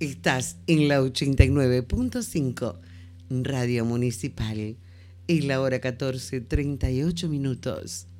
Estás en la 89.5 Radio Municipal. Es la hora 14:38.